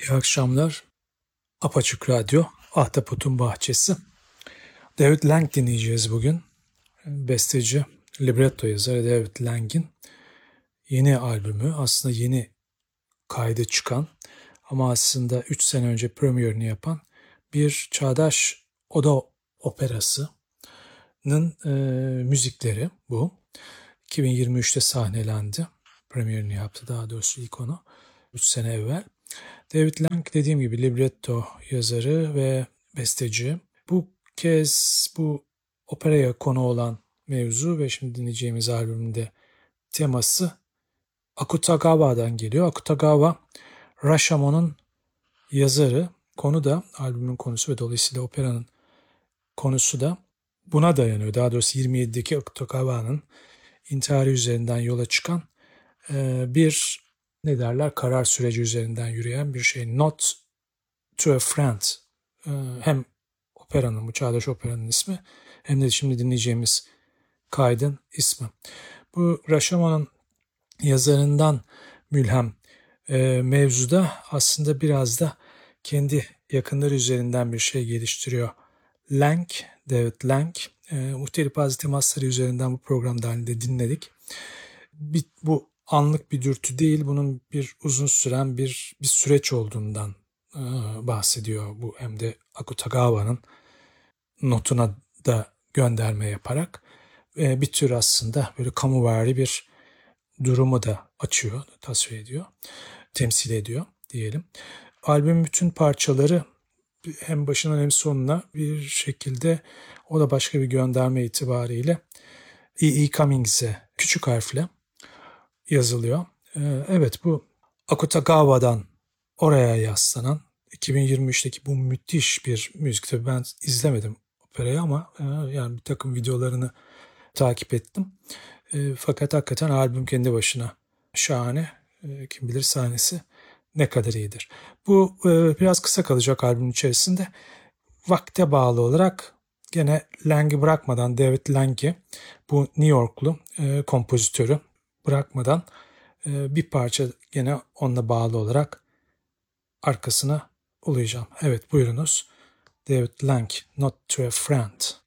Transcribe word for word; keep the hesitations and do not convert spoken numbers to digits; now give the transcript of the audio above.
İyi akşamlar. Apaçık Radyo, Ahtapot'un Bahçesi. David Lang dinleyeceğiz bugün. Besteci, libretto yazarı David Lang'in yeni albümü, aslında yeni kaydı çıkan ama aslında üç sene önce premierini yapan bir çağdaş oda operasının e, müzikleri bu. iki bin yirmi üçte sahnelendi. Premierini yaptı daha doğrusu ilk onu. üç sene evvel. David Lang dediğim gibi libretto yazarı ve besteci. Bu kez bu operaya konu olan mevzu ve şimdi dinleyeceğimiz albümde teması Akutagawa'dan geliyor. Akutagawa, Rashomon'un yazarı. Konu da, albümün konusu ve dolayısıyla operanın konusu da buna dayanıyor. Daha doğrusu yirmi yedideki Akutagawa'nın intiharı üzerinden yola çıkan bir ne derler karar süreci üzerinden yürüyen bir şey. Not to a Friend. Hem operanın, bu çağdaş operanın ismi hem de şimdi dinleyeceğimiz kaydın ismi. Bu Rashomon'un yazarından mülhem e, mevzuda aslında biraz da kendi yakınları üzerinden bir şey geliştiriyor. Lang, David Lang, e, muhtelif bazı temasları üzerinden bu programda halinde dinledik. Bir, bu anlık bir dürtü değil, bunun bir uzun süren bir bir süreç olduğundan e, bahsediyor. Bu hem de Akutagawa'nın notuna da gönderme yaparak e, bir tür aslında böyle kamuvari bir durumu da açıyor, tasvir ediyor, temsil ediyor diyelim. Albümün bütün parçaları hem başından hem sonuna bir şekilde o da başka bir gönderme itibariyle E E Cummings'e küçük harfle yazılıyor. Evet, bu Akutagawa'dan oraya yaslanan iki bin yirmi üçteki bu müthiş bir müzik. Tabii ben izlemedim operayı ama yani bir takım videolarını takip ettim. Fakat hakikaten albüm kendi başına şahane. Kim bilir sahnesi ne kadar iyidir. Bu biraz kısa kalacak albümün içerisinde. Vakte bağlı olarak gene Lang'i bırakmadan, David Lang'i, bu New Yorklu e, kompozitörü bırakmadan e, bir parça gene onunla bağlı olarak arkasına ulayacağım. Evet, buyurunuz. David Lang, Not to a Friend.